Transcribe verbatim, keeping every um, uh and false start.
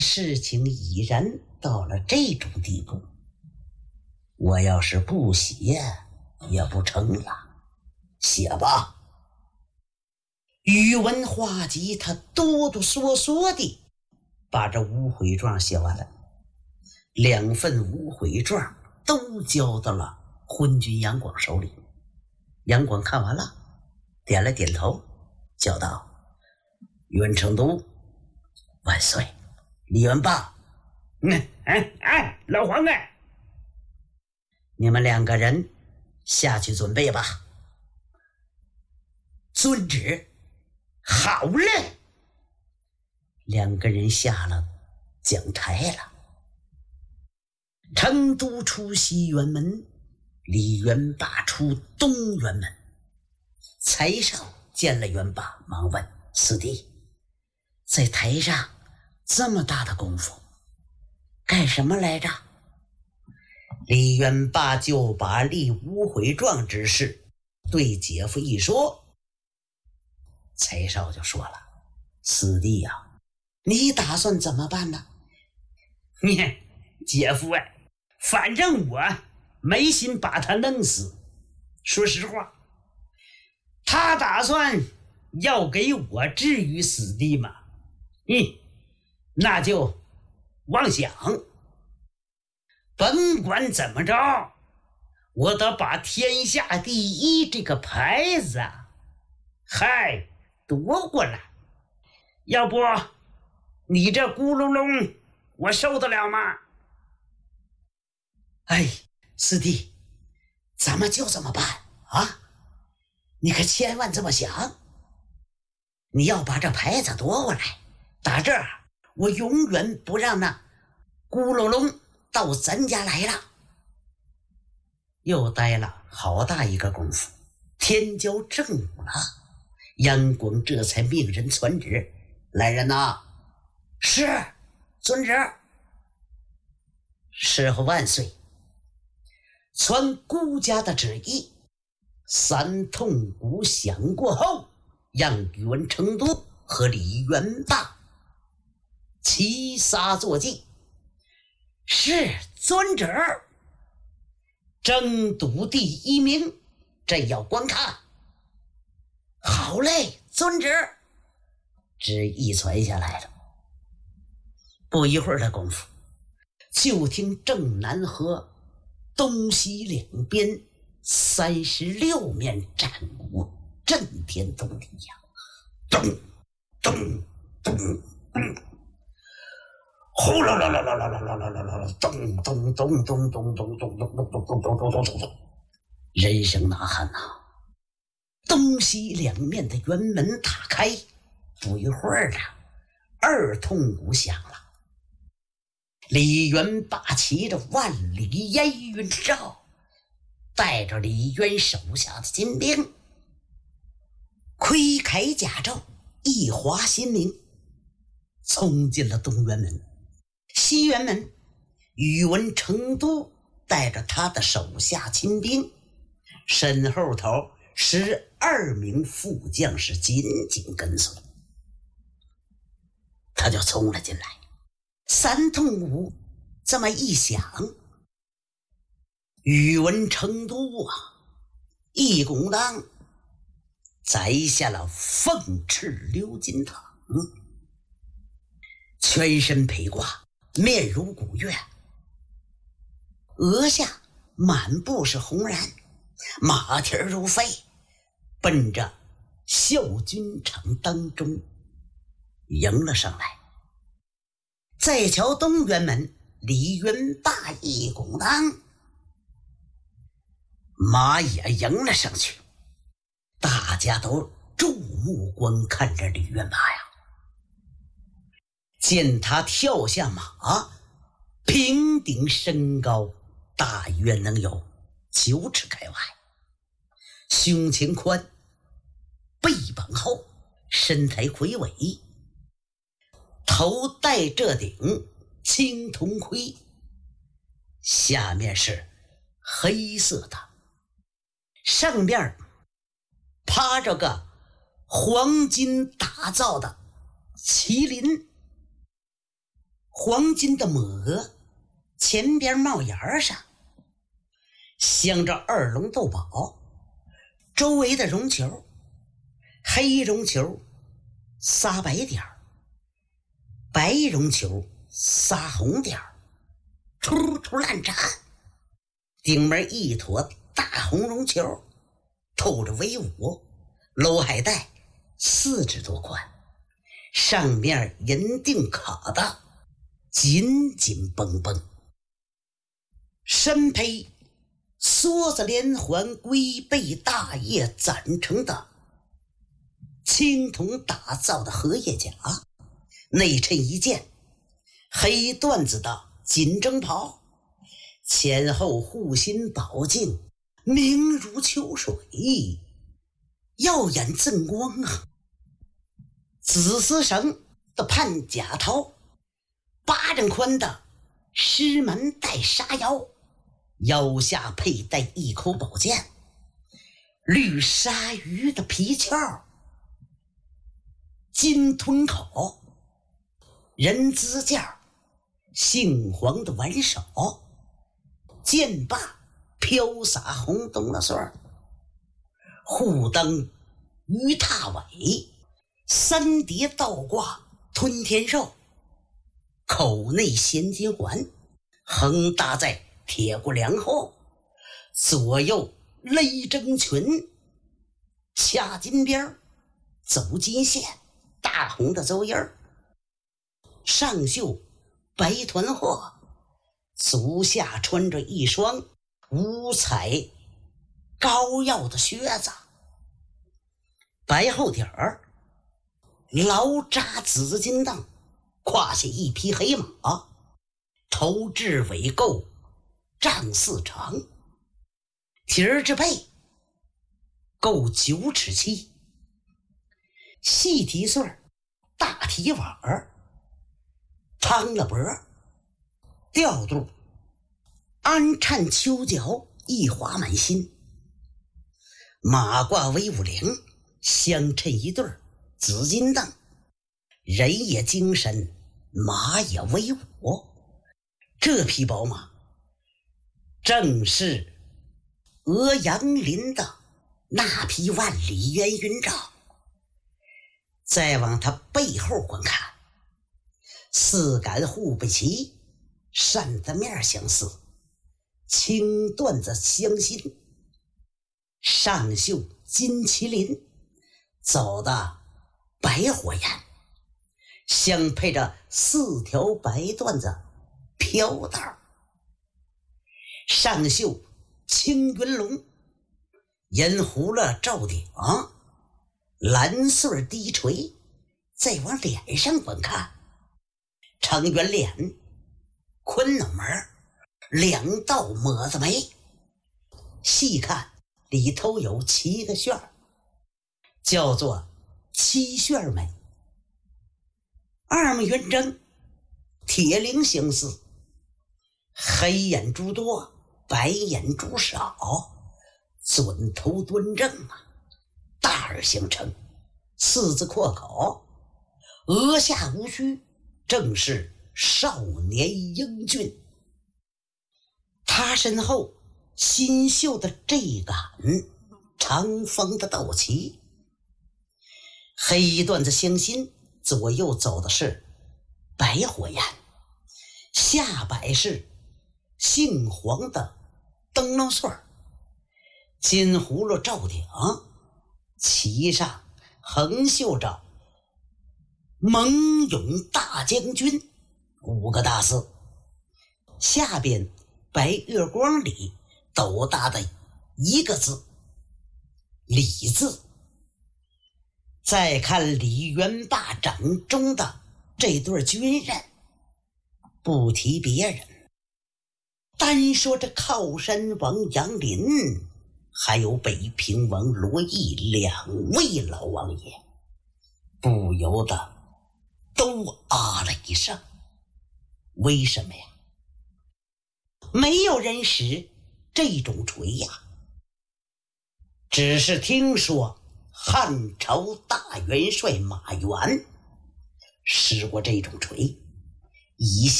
事情已然到了这种地步，我要是不写也不成了。写吧。宇文化及他哆哆嗦嗦地把这无悔状写完了，两份无悔状都交到了昏君杨广手里。杨广看完了，点了点头，叫道：宇文成都万岁。李元霸， 嗯，哎哎，老黄啊， 你们两个人下去准备吧。遵旨。好嘞。两个人下了讲台了。成都出西辕门，李元霸出东辕门。柴少见了元霸，忙问：四弟，在台上这么大的功夫干什么来着？李元霸就把立无悔状之事对姐夫一说。柴少就说了：四弟呀、啊，你打算怎么办呢？ 你姐夫啊，反正我没心把他弄死。说实话，他打算要给我置于死地嘛，嗯，那就妄想。甭管怎么着，我得把天下第一这个牌子嗨夺过来，要不你这咕噜隆我受得了吗？ 哎，四弟，咱们就这么办啊！你可千万这么想，你要把这牌子夺过来，打这儿我永远不让那咕噜隆到咱家来了。又待了好大一个功夫，天将正午了，杨广这才命人传旨：来人呐！是，遵旨。师傅万岁。传孤家的旨意，三通鼓响过后，让宇文成都和李元霸齐杀坐骑。是，遵旨。争夺第一名，朕要观看。好嘞，遵旨。旨意传下来了。不一会儿的功夫，就听正南河东西两边三十六面战鼓震天动地呀，咚咚咚咚，呼啦啦啦啦啦啦啦啦啦啦，咚咚咚咚咚咚咚咚咚咚咚咚咚咚，人声呐喊呐！东西两面的辕门打开，不一会儿啊，二通鼓响了。李元霸骑着万里烟云罩，带着李渊手下的精兵，盔铠甲胄，一滑心灵，冲进了东辕门。西辕门，宇文成都带着他的手下亲兵，身后头十二名副将士紧紧跟随，他就冲了进来。三通鼓这么一响，宇文成都啊，一拱当摘下了凤翅鎏金藤，全身披挂，面如古月，额下满布是红髯，马蹄如飞，奔着孝军场当中迎了上来。再瞧东辕门，李元霸一拱当，马也迎了上去，大家都注目观看着李元霸呀。见他跳下马，平顶身高大约能有九尺开外，胸前宽，背膀厚，身材魁伟，头戴这顶青铜盔，下面是黑色的，上面趴着个黄金打造的麒麟。 黄金的抹额前边帽檐上镶着二龙斗宝，周围的绒球黑绒球撒白点儿，白绒球撒红点儿，突突乱颤。顶门一坨大红绒球，透着威武，搂海带四指多宽，上面银锭卡的紧紧绷绷，身披梭子连环龟背大叶攒成的青铜打造的荷叶甲，内衬一件黑缎子的锦征袍，前后护心宝镜明如秋水，耀眼锃光啊。紫丝绳的盼甲套，巴掌宽的狮门带沙腰，腰下佩戴一口宝剑，绿鲨鱼的皮鞘，金吞口，人字架，杏黄的挽手，剑把飘洒红冬的穗儿，护灯鱼踏尾，三叠倒挂吞天兽，口内衔金环横搭在铁骨梁后，左右勒针裙，掐金边走金线，大红的邹印儿，上绣白团货，足下穿着一双五彩膏药的靴子，白后底儿劳扎紫金镫，胯下一匹黑马，头至尾够丈四长，蹄儿之背够九尺七，细蹄穗儿大蹄碗儿，趟了脖调度安颤秋脚，一滑满心，马挂威武铃，相衬一对紫金镫，人也精神，马也威武。这匹宝马正是鹅杨林的那匹万里烟云罩。再往他背后观看，四杆护背旗，扇子面相似，青缎子相心，上绣金麒麟，走的白火焰，相配着四条白缎子飘带，上绣青云龙，银葫芦罩顶，蓝穗低垂。再往脸上观看，长圆脸，昆脑门，两道抹子眉，细看里头有七个旋儿，叫做七旋眉。二目圆睁，铁铃相似，黑眼珠多，白眼珠少，准头端正啊，大耳相称，四字阔口，额下无须，正是少年英俊。他身后新绣的这杆长锋的斗旗，黑缎子相心，左右走的是白火焰，下摆是杏黄的灯笼穗儿，金葫芦罩顶，旗上横绣着蒙勇大将军五个大字，下边白月光里斗大的一个字李字。再看李元霸掌中的这对军人，不提别人，单说这靠山王杨林，还有北平王罗毅两位老王爷，不由得都啊了一声。为什么呀？没有人使这种锤呀，只是听说汉朝大元帅马援使过这种锤， 以